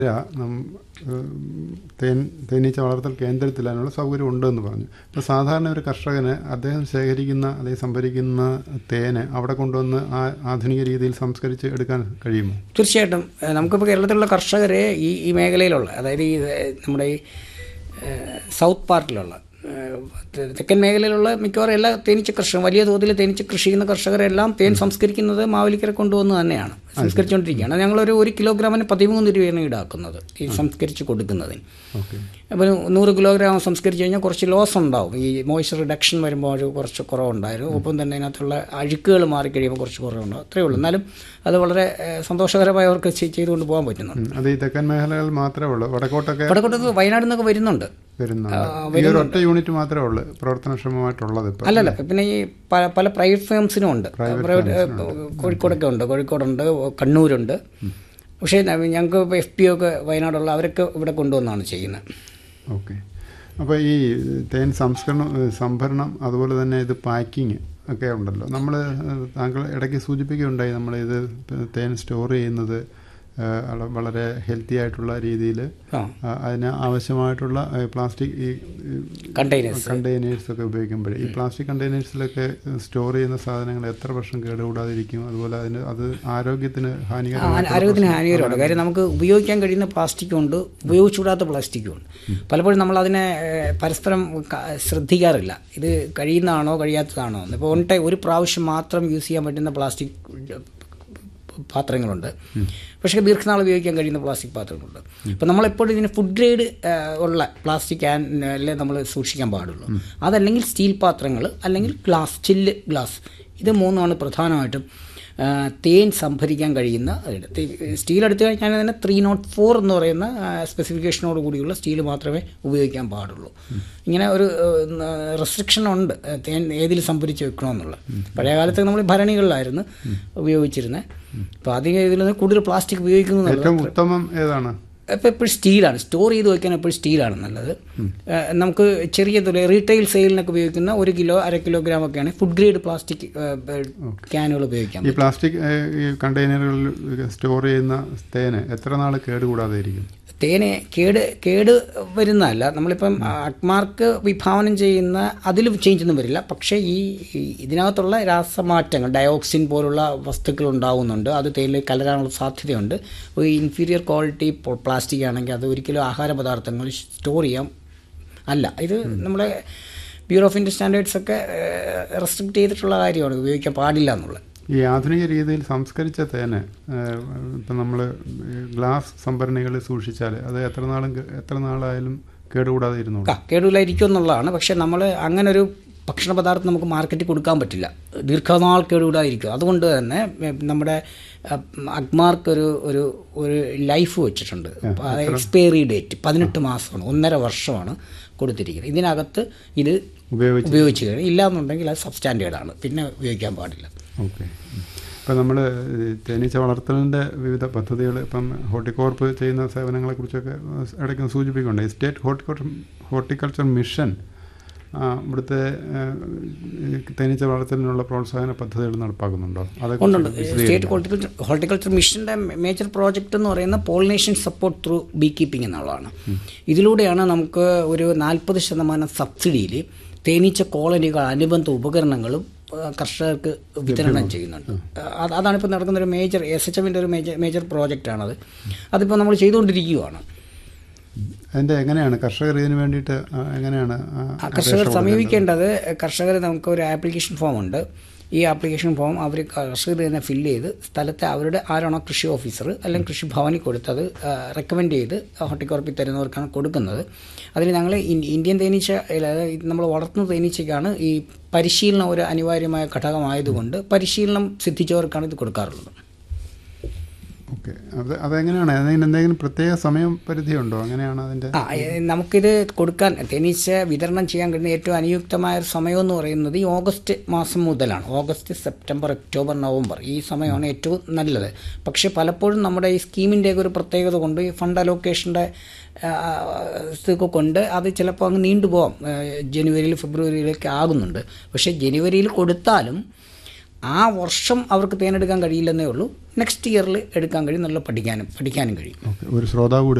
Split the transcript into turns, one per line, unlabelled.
തേനീച്ച വളർത്തൽ കേന്ദ്രത്തിൽ അതിനുള്ള സൗകര്യം ഉണ്ടെന്ന് പറഞ്ഞു. ഇപ്പോൾ സാധാരണ ഒരു കർഷകന് അദ്ദേഹം ശേഖരിക്കുന്ന അല്ലെങ്കിൽ സംഭരിക്കുന്ന തേന് അവിടെ കൊണ്ടുവന്ന് ആധുനിക രീതിയിൽ സംസ്കരിച്ച് എടുക്കാൻ കഴിയുമോ?
തീർച്ചയായിട്ടും. നമുക്കിപ്പോൾ കേരളത്തിലുള്ള കർഷകരെ ഈ മേഖലയിലുള്ള, അതായത് ഈ നമ്മുടെ ഈ സൗത്ത് പാർട്ടിലുള്ള തെക്കൻ മേഖലയിലുള്ള മിക്കവാറും എല്ലാ തേനീച്ച കർഷകരും, വലിയ തോതിൽ തേനീച്ച കൃഷി ചെയ്യുന്ന കർഷകരെല്ലാം തേൻ സംസ്കരിക്കുന്നത് മാവേലിക്കര കൊണ്ടുവന്ന് തന്നെയാണ് സംസ്കരിച്ചുകൊണ്ടിരിക്കുകയാണ്. ഞങ്ങളൊരു 1 കിലോഗ്രാമിന് 13 രൂപയാണ് ഈടാക്കുന്നത് ഈ സംസ്കരിച്ച് കൊടുക്കുന്നതിന്. അപ്പോൾ 100 കിലോഗ്രാം സംസ്കരിച്ച് കഴിഞ്ഞാൽ കുറച്ച് ലോസ് ഉണ്ടാവും. ഈ മോയ്സ്ചർ റിഡക്ഷൻ വരുമ്പോൾ കുറച്ച് കുറവുണ്ടായിരുന്നു. ഒപ്പം തന്നെ അതിനകത്തുള്ള അഴുക്കുകൾ മാറിക്കഴിയുമ്പോൾ കുറച്ച് കുറവുണ്ടാവും. അത്രയേ ഉള്ളൂ. എന്നാലും അത് വളരെ സന്തോഷകരമായി അവർക്ക് ചെയ്തുകൊണ്ട് പോകാൻ പറ്റുന്നുണ്ട്.
അത് ഈ തെക്കൻ മേഖലകൾ മാത്രമേ ഉള്ളൂ?
വടക്കോട്ടൊക്കെ വയനാട്ടിൽ നിന്നൊക്കെ വരുന്നുണ്ട്.
ഒറ്റ യൂണിറ്റ് മാത്രമേ ഉള്ളൂ പ്രവർത്തനക്ഷമമായിട്ടുള്ളത്?
അല്ലല്ല, പിന്നെ ഈ പല പ്രൈവറ്റ് ഫേംസിനും ഉണ്ട്. കോഴിക്കോടൊക്കെ ഉണ്ട്, കോഴിക്കോടുണ്ട്, കണ്ണൂരുണ്ട്. പക്ഷേ ഞങ്ങൾക്ക് FPO ഒക്കെ വയനാടുള്ള അവരൊക്കെ ഇവിടെ കൊണ്ടുവന്നാണ് ചെയ്യുന്നത്.
ഓക്കെ. അപ്പോൾ ഈ തേൻ സംഭരണം അതുപോലെ തന്നെ ഇത് പാക്കിങ് ഒക്കെ ഉണ്ടല്ലോ. താങ്കൾ ഇടയ്ക്ക് സൂചിപ്പിക്കുകയുണ്ടായി നമ്മളിത് തേൻ സ്റ്റോർ ചെയ്യുന്നത് വളരെ ഹെൽത്തി ആയിട്ടുള്ള രീതിയിൽ അതിന് ആവശ്യമായിട്ടുള്ള പ്ലാസ്റ്റിക് ഈ കണ്ടെയ്നേഴ്സൊക്കെ ഉപയോഗിക്കുമ്പോൾ ഈ പ്ലാസ്റ്റിക് കണ്ടെയ്നേഴ്സിലൊക്കെ സ്റ്റോർ ചെയ്യുന്ന സാധനങ്ങൾ എത്ര വർഷം കേടുകൂടാതിരിക്കും? അതുപോലെ അത് ആരോഗ്യത്തിന്
ഹാനികരമാണ്. കാര്യം നമുക്ക് ഉപയോഗിക്കാൻ കഴിയുന്ന പ്ലാസ്റ്റിക്കും ഉണ്ട്, ഉപയോഗിച്ചുകൂടാത്ത പ്ലാസ്റ്റിക്കും ഉണ്ട്. പലപ്പോഴും നമ്മളതിനെ പരസ്പരം ശ്രദ്ധിക്കാറില്ല, ഇത് കഴിയുന്നതാണോ കഴിയാത്തതാണോ എന്ന്. ഇപ്പോൾ ഒരു പ്രാവശ്യം മാത്രം യൂസ് ചെയ്യാൻ പറ്റുന്ന പ്ലാസ്റ്റിക് പാത്രങ്ങളുണ്ട്, പക്ഷേ ദീർഘനാൾ ഉപയോഗിക്കാൻ കഴിയുന്ന പ്ലാസ്റ്റിക് പാത്രങ്ങളുണ്ട്. അപ്പോൾ നമ്മളെപ്പോഴും ഇതിന് ഫുഡ് ഗ്രേഡ് ഉള്ള പ്ലാസ്റ്റിക് ക്യാനിലേ നമ്മൾ സൂക്ഷിക്കാൻ പാടുള്ളൂ. അതല്ലെങ്കിൽ സ്റ്റീൽ പാത്രങ്ങൾ, അല്ലെങ്കിൽ ചില്ല് ഗ്ലാസ്. ഇത് മൂന്നുമാണ് പ്രധാനമായിട്ടും തേൻ സംഭരിക്കാൻ കഴിയുന്ന. സ്റ്റീൽ എടുത്തു കഴിഞ്ഞാൽ തന്നെ 304 എന്ന് പറയുന്ന സ്പെസിഫിക്കേഷനോട് കൂടിയുള്ള സ്റ്റീൽ മാത്രമേ ഉപയോഗിക്കാൻ പാടുള്ളൂ. ഇങ്ങനെ ഒരു റെസ്ട്രിക്ഷൻ ഉണ്ട് തേൻ ഏതിൽ സംഭരിച്ച് വെക്കണമെന്നുള്ള. പഴയ കാലത്ത് നമ്മൾ ഭരണികളിലായിരുന്നു ഉപയോഗിച്ചിരുന്നത്. അപ്പോൾ അധികം ഇതിൽ നിന്ന് കൂടുതൽ പ്ലാസ്റ്റിക് ഉപയോഗിക്കുന്നത്
ഏറ്റവും ഉത്തമം ഏതാണ്?
ഇപ്പോൾ എപ്പോഴും സ്റ്റീലാണ്. സ്റ്റോർ ചെയ്ത് വയ്ക്കാൻ എപ്പോഴും സ്റ്റീലാണ് നല്ലത്. നമുക്ക് ചെറിയ റീറ്റെയിൽ സെയിലിനൊക്കെ ഉപയോഗിക്കുന്ന 1 കിലോ 1/2 കിലോഗ്രാം ഒക്കെയാണ് ഫുഡ് ഗ്രേഡ് പ്ലാസ്റ്റിക് ക്യാനുകൾ ഉപയോഗിക്കാം.
ഈ പ്ലാസ്റ്റിക് കണ്ടെയ്നറുകളിൽ സ്റ്റോർ ചെയ്യുന്ന തേന് എത്ര നാൾ കേടുകൂടാതെ ഇരിക്കും?
തേന് കേട് വരുന്നതല്ല. നമ്മളിപ്പം അഗ്മാർക്ക് വിഭാവനം ചെയ്യുന്ന അതിൽ ചേഞ്ച് ഒന്നും വരില്ല. പക്ഷേ ഇതിനകത്തുള്ള രാസമാറ്റങ്ങൾ, ഡയോക്സിൻ പോലുള്ള വസ്തുക്കൾ ഉണ്ടാകുന്നുണ്ട്. അത് തേനിൽ കലരാനുള്ള സാധ്യതയുണ്ട്. ഒരു ഇൻഫീരിയർ ക്വാളിറ്റി പ്ലാസ്റ്റിക് ആണെങ്കിൽ അത് ഒരിക്കലും ആഹാര പദാർത്ഥങ്ങൾ സ്റ്റോർ ചെയ്യാം അല്ല. ഇത് നമ്മുടെ ബ്യൂറോ ഓഫ് ഇന്ത്യൻ സ്റ്റാൻഡേർഡ്സ് ഒക്കെ റെസ്ട്രിക്റ്റ് ചെയ്തിട്ടുള്ള കാര്യമാണ്, ഉപയോഗിക്കാൻ പാടില്ല എന്നുള്ളത്.
ഈ ആധുനിക രീതിയിൽ സംസ്കരിച്ച തേന് ഇപ്പം നമ്മൾ ഗ്ലാസ് സംഭരണികളിൽ സൂക്ഷിച്ചാൽ അത് എത്ര നാളായാലും കേടുകൂടാതെ ഇരുന്നു?
കേടുകൂടാതിരിക്കും എന്നുള്ളതാണ്. പക്ഷേ നമ്മൾ അങ്ങനൊരു ഭക്ഷണ പദാർത്ഥം നമുക്ക് മാർക്കറ്റിൽ കൊടുക്കാൻ പറ്റില്ല, ദീർഘനാൾ കേടുകൂടാതിരിക്കും. അതുകൊണ്ട് തന്നെ നമ്മുടെ അഗ്മാർക്ക് ഒരു ലൈഫ് വെച്ചിട്ടുണ്ട്. എക്സ്പയറി ഡേറ്റ് 18 മാസമാണ്, 1.5 വർഷമാണ് കൊടുത്തിരിക്കുന്നത്. ഇതിനകത്ത് ഇത് ഉപയോഗിച്ച് കഴിഞ്ഞാൽ ഇല്ലയെന്നുണ്ടെങ്കിൽ അത് സബ്സ്റ്റാൻഡേർഡാണ്, പിന്നെ ഉപയോഗിക്കാൻ പാടില്ല.
ഓക്കെ. ഇപ്പം നമ്മൾ തേനീച്ച വളർത്തലിൻ്റെ വിവിധ പദ്ധതികൾ, ഇപ്പം ഹോർട്ടികോർപ്പ് ചെയ്യുന്ന സേവനങ്ങളെക്കുറിച്ചൊക്കെ ഇടയ്ക്ക് സൂചിപ്പിക്കുന്നുണ്ട്. സ്റ്റേറ്റ് ഹോർട്ടിക്കൾച്ചർ മിഷൻ ഇവിടുത്തെ തേനീച്ച വളർത്തലിനുള്ള പ്രോത്സാഹന പദ്ധതികൾ നടപ്പാക്കുന്നുണ്ടോ?
ഉണ്ട്. സ്റ്റേറ്റ് ഹോർട്ടിക്കൾച്ചർ മിഷൻ്റെ മേജർ പ്രോജക്റ്റ് എന്ന് പറയുന്ന pollination support through B keeping എന്നുള്ളതാണ്. ഇതിലൂടെയാണ് നമുക്ക് ഒരു 40% സബ്സിഡിയിൽ തേനീച്ച കോളനികൾ, അനുബന്ധ ഉപകരണങ്ങളും കർഷകർക്ക് വിതരണം ചെയ്യുന്നുണ്ട്. അതാണിപ്പോൾ നടക്കുന്നൊരു മേജർ SHFൻ്റെ ഒരു മേജർ പ്രോജക്റ്റാണത്. അതിപ്പോൾ നമ്മൾ ചെയ്തുകൊണ്ടിരിക്കുകയാണ്.
അതിൻ്റെ എങ്ങനെയാണ് കർഷകർ ഇതിന് വേണ്ടിയിട്ട് എങ്ങനെയാണ്
കർഷകർ സമീപിക്കേണ്ടത്? കർഷകർ നമുക്കൊരു ആപ്ലിക്കേഷൻ ഫോം ഉണ്ട്. ഈ ആപ്ലിക്കേഷൻ ഫോം കർഷകർ തന്നെ ഫില്ല് ചെയ്ത് സ്ഥലത്തെ അവരുടെ ആരാണോ കൃഷി ഓഫീസർ അല്ലെങ്കിൽ കൃഷിഭവനിൽ കൊടുത്തത് റെക്കമെൻഡ് ചെയ്ത് ഹോർട്ടിക്കോർപ്പിൽ തരുന്നവർക്കാണ് കൊടുക്കുന്നത്. അതിൽ ഞങ്ങൾ ഇന്ത്യൻ തേനീച്ച, നമ്മൾ വളർത്തുന്ന തേനീച്ചയ്ക്കാണ് ഈ പരിശീലനം ഒരു അനിവാര്യമായ ഘടകമായതുകൊണ്ട് പരിശീലനം സിദ്ധിച്ചവർക്കാണ് ഇത് കൊടുക്കാറുള്ളത്.
ഓക്കെ. അതെങ്ങനെയാണ്? അതിന് എന്തെങ്കിലും പ്രത്യേക സമയം പരിധിയുണ്ടോ? അങ്ങനെയാണ് അതിൻ്റെ?
നമുക്കിത് കൊടുക്കാൻ, തേനീച്ച വിതരണം ചെയ്യാൻ കഴിയുന്ന ഏറ്റവും അനുയുക്തമായ സമയം എന്ന് പറയുന്നത് ഈ ഓഗസ്റ്റ് മാസം മുതലാണ്. ഓഗസ്റ്റ്, സെപ്റ്റംബർ, ഒക്ടോബർ, നവംബർ ഈ സമയമാണ് ഏറ്റവും നല്ലത്. പക്ഷേ പലപ്പോഴും നമ്മുടെ ഈ സ്കീമിൻ്റെയൊക്കെ ഒരു പ്രത്യേകത കൊണ്ട്, ഈ ഫണ്ട് അലോക്കേഷൻ്റെ ഇതൊക്കെ കൊണ്ട് അത് ചിലപ്പോൾ അങ്ങ് നീണ്ടുപോകാം. ജനുവരിയിൽ, ഫെബ്രുവരിയിലൊക്കെ ആകുന്നുണ്ട്. പക്ഷേ ജനുവരിയിൽ കൊടുത്താലും ആ വർഷം അവർക്ക് തേനെടുക്കാൻ കഴിയില്ലെന്നേ ഉള്ളൂ. നെക്സ്റ്റ് ഇയറിൽ എടുക്കാൻ കഴിയും, നല്ല പഠിക്കാനും കഴിയും.
ഒരു ശ്രോതാവ്